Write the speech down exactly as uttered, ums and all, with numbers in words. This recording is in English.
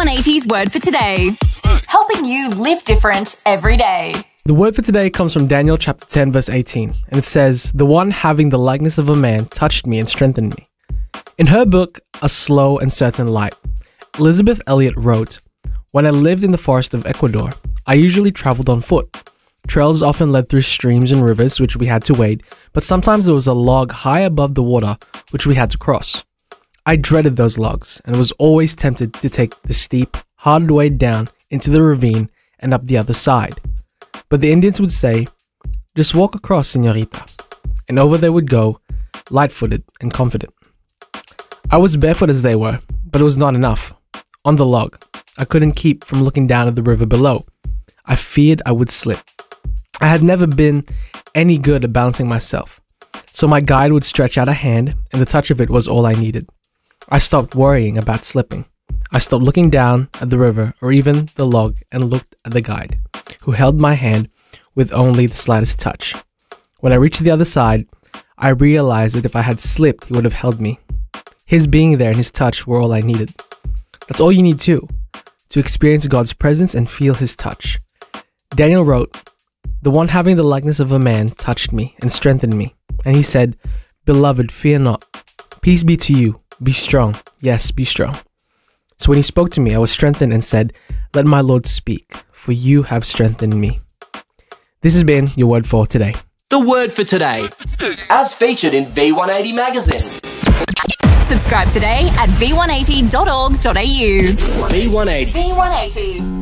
one eighty's word for today, helping you live different every day. The word for today comes from Daniel chapter ten verse eighteen, and it says, "The one having the likeness of a man touched me and strengthened me." In her book, A Slow and Certain Light, Elizabeth Elliot wrote, "When I lived in the forest of Ecuador, I usually traveled on foot. Trails often led through streams and rivers which we had to wade, but sometimes there was a log high above the water which we had to cross. I dreaded those logs and was always tempted to take the steep, hard way down into the ravine and up the other side. But the Indians would say, 'Just walk across, señorita,' and over they would go, light-footed and confident. I was barefoot as they were, but it was not enough. On the log, I couldn't keep from looking down at the river below. I feared I would slip. I had never been any good at balancing myself, so my guide would stretch out a hand, and the touch of it was all I needed. I stopped worrying about slipping. I stopped looking down at the river or even the log and looked at the guide, who held my hand with only the slightest touch. When I reached the other side, I realized that if I had slipped, he would have held me. His being there and his touch were all I needed. That's all you need too, to experience God's presence and feel his touch." Daniel wrote, "The one having the likeness of a man touched me and strengthened me. And he said, 'Beloved, fear not. Peace be to you. Be strong. Yes, be strong.' So when he spoke to me, I was strengthened and said, 'Let my Lord speak, for you have strengthened me.'" This has been your word for today. The word for today, as featured in V one eighty magazine. Subscribe today at v one eighty dot org dot a u. V one eighty. V one eighty.